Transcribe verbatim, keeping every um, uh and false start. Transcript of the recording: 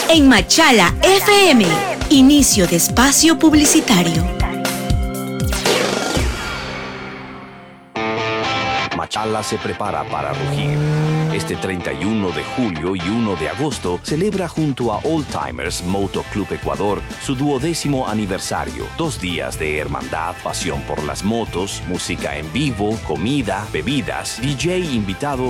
En Machala F M, inicio de espacio publicitario. Machala se prepara para rugir. Este treinta y uno de julio y uno de agosto celebra junto a Old Timers Moto Club Ecuador su duodécimo aniversario. Dos días de hermandad, pasión por las motos, música en vivo, comida, bebidas, D J invitado